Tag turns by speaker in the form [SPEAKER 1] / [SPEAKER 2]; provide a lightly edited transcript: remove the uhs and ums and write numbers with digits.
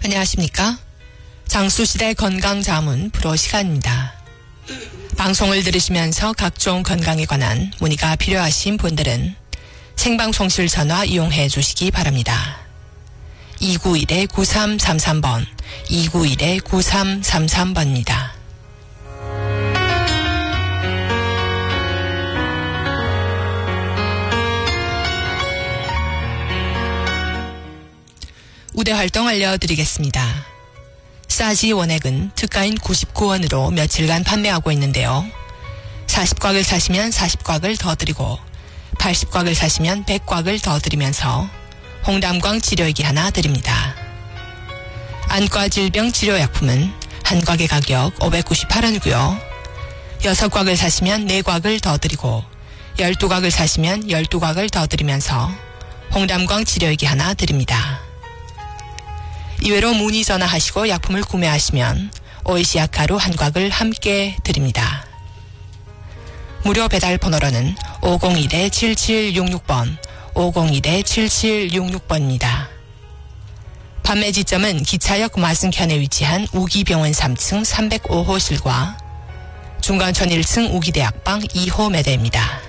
[SPEAKER 1] 안녕하십니까? 장수시대 건강자문 프로 시간입니다. 방송을 들으시면서 각종 건강에 관한 문의가 필요하신 분들은 생방송실 전화 이용해 주시기 바랍니다. 291-9333번, 291-9333번입니다. 우대 활동 알려드리겠습니다. 싸지 원액은 특가인 99원으로 며칠간 판매하고 있는데요. 40곽을 사시면 40곽을 더 드리고 80곽을 사시면 100곽을 더 드리면서 홍담광 치료액이 하나 드립니다. 안과 질병 치료약품은 한 곽의 가격 598원이고요. 6곽을 사시면 4곽을 더 드리고 12곽을 사시면 12곽을 더 드리면서 홍담광 치료액이 하나 드립니다. 이외로 문의 전화하시고 약품을 구매하시면 오이시약 가루 한 곽을 함께 드립니다. 무료 배달 번호로는 501-7766번, 501-7766번입니다. 판매 지점은 기차역 마승편에 위치한 우기병원 3층 305호실과 중간천 1층 우기대학방 2호 매대입니다.